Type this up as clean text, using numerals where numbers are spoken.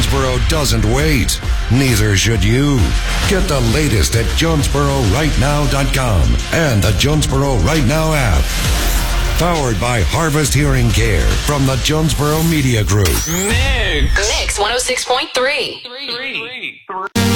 Jonesboro doesn't wait. Neither should you. Get the latest at JonesboroRightNow.com and the Jonesboro Right Now app. Powered by Harvest Hearing Care from the Jonesboro Media Group. Mix 106.3.